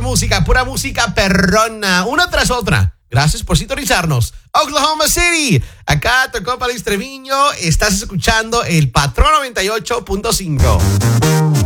música, pura música perrona, una tras otra. Gracias por sintonizarnos. Oklahoma City, acá tocó Palís Treviño. Estás escuchando el Patrón 98.5.